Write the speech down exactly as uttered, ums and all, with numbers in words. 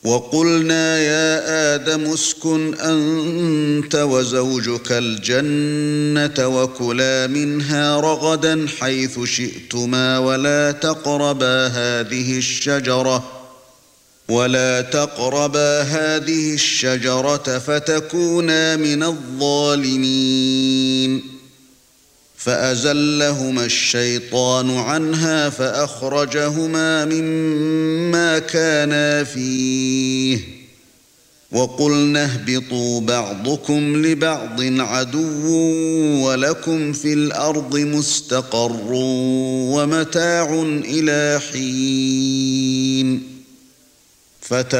وَقُلْنَا يَا آدَمُ اسْكُنْ أَنْتَ وَزَوْجُكَ الْجَنَّةَ وَكُلَا مِنْهَا رَغَدًا حَيْثُ شِئْتُمَا وَلَا تَقْرَبَا هَذِهِ الشَّجَرَةَ وَلَا تَقْرَبَا هَذِهِ الشَّجَرَةَ فَتَكُونَا مِنَ الظَّالِمِينَ فَأَزَلَّهُمَا الشَّيْطَانُ عَنْهَا فَأَخْرَجَهُمَا مِمَّا كَانَا فِيهِ وَقُلْنَا اهْبِطُوا بَعْضُكُمْ لِبَعْضٍ عَدُوٌّ وَلَكُمْ فِي الْأَرْضِ مُسْتَقَرٌّ وَمَتَاعٌ إِلَى حِينٍ